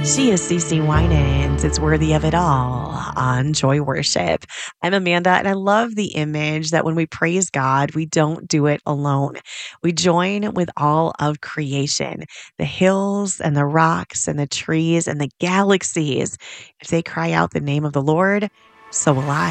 She is CeCe Winans. It's worthy of it all on Joy Worship. I'm Amanda, and I love the image that when we praise God, we don't do it alone. We join with all of creation, the hills and the rocks and the trees and the galaxies. If they cry out the name of the Lord, so will I.